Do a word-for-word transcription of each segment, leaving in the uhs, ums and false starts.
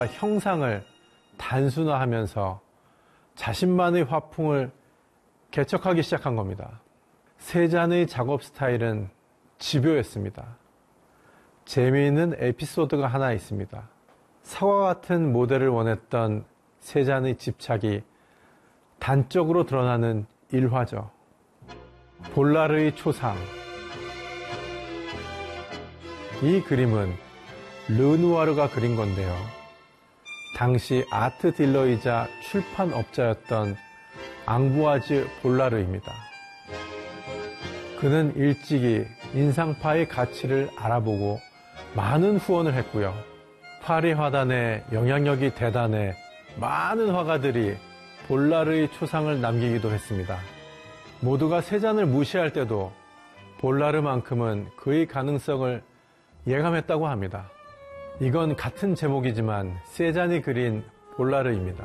형상을 단순화하면서 자신만의 화풍을 개척하기 시작한 겁니다. 세잔의 작업 스타일은 집요했습니다. 재미있는 에피소드가 하나 있습니다. 사과 같은 모델을 원했던 세잔의 집착이 단적으로 드러나는 일화죠. 볼라르의 초상. 이 그림은 르누아르가 그린 건데요. 당시 아트 딜러이자 출판업자였던 앙부아즈 볼라르입니다. 그는 일찍이 인상파의 가치를 알아보고 많은 후원을 했고요. 파리 화단의 영향력이 대단해 많은 화가들이 볼라르의 초상을 남기기도 했습니다. 모두가 세잔을 무시할 때도 볼라르만큼은 그의 가능성을 예감했다고 합니다. 이건 같은 제목이지만 세잔이 그린 볼라르입니다.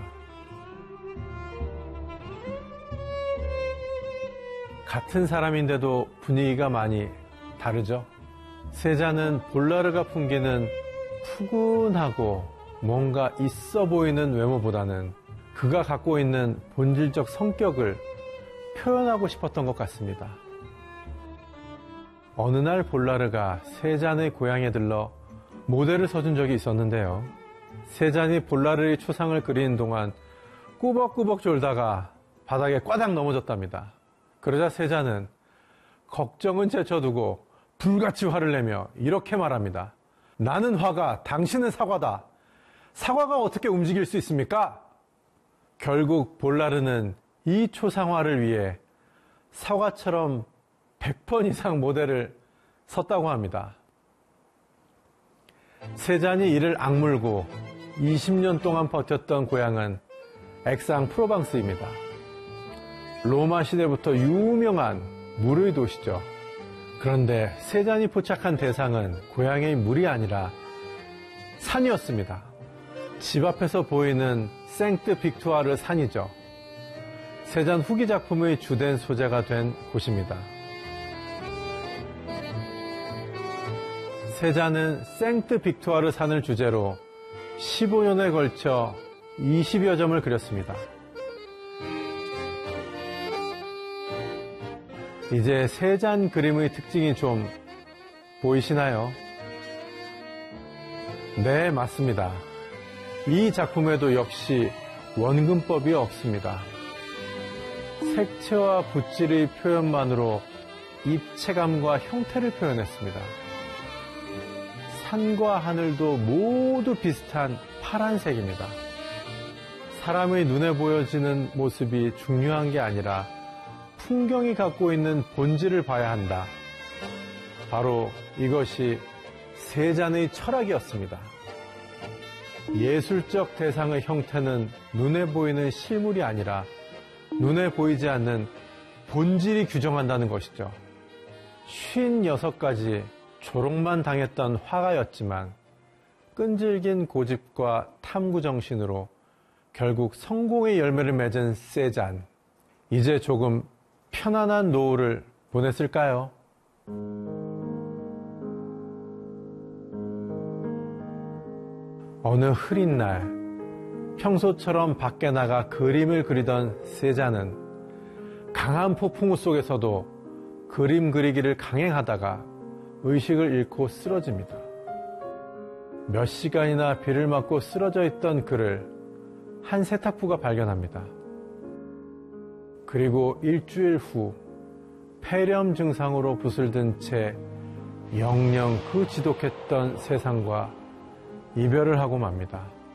같은 사람인데도 분위기가 많이 다르죠? 세잔은 볼라르가 풍기는 푸근하고 뭔가 있어 보이는 외모보다는 그가 갖고 있는 본질적 성격을 표현하고 싶었던 것 같습니다. 어느 날 볼라르가 세잔의 고향에 들러 모델을 서준 적이 있었는데요. 세잔이 볼라르의 초상을 그리는 동안 꾸벅꾸벅 졸다가 바닥에 꽈당 넘어졌답니다. 그러자 세잔은 걱정은 제쳐두고 불같이 화를 내며 이렇게 말합니다. 나는 화가, 당신은 사과다. 사과가 어떻게 움직일 수 있습니까? 결국 볼라르는 이 초상화를 위해 사과처럼 백 번 이상 모델을 섰다고 합니다. 세잔이 이를 악물고 이십 년 동안 버텼던 고향은 액상 프로방스입니다. 로마 시대부터 유명한 물의 도시죠. 그런데 세잔이 포착한 대상은 고향의 물이 아니라 산이었습니다. 집 앞에서 보이는 생트 빅투아르 산이죠. 세잔 후기 작품의 주된 소재가 된 곳입니다. 세잔은 생트 빅투아르 산을 주제로 십오 년에 걸쳐 이십여 점을 그렸습니다. 이제 세잔 그림의 특징이 좀 보이시나요? 네, 맞습니다. 이 작품에도 역시 원근법이 없습니다. 색채와 붓질의 표현만으로 입체감과 형태를 표현했습니다. 산과 하늘도 모두 비슷한 파란색입니다. 사람의 눈에 보여지는 모습이 중요한 게 아니라 풍경이 갖고 있는 본질을 봐야 한다. 바로 이것이 세잔의 철학이었습니다. 예술적 대상의 형태는 눈에 보이는 실물이 아니라 눈에 보이지 않는 본질이 규정한다는 것이죠. 쉰여섯 가지 조롱만 당했던 화가였지만 끈질긴 고집과 탐구정신으로 결국 성공의 열매를 맺은 세잔. 이제 조금 편안한 노후를 보냈을까요? 어느 흐린 날 평소처럼 밖에 나가 그림을 그리던 세잔은 강한 폭풍우 속에서도 그림 그리기를 강행하다가 의식을 잃고 쓰러집니다. 몇 시간이나 비를 맞고 쓰러져 있던 그를 한 세탁부가 발견합니다. 그리고 일주일 후 폐렴 증상으로 붓을 든 채 영영 그 지독했던 세상과 이별을 하고 맙니다.